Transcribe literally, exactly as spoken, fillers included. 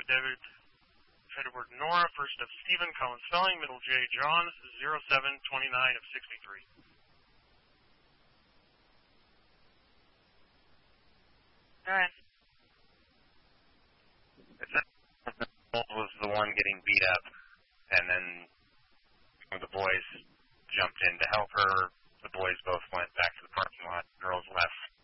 David, Edward Nora, first of Stephen, Colin Spelling, middle J. John, zero seven twenty-nine of sixty-three. Go ahead. Was the one getting beat up, and then one of the boys jumped in to help her. The boys both went back to the parking lot. Girls left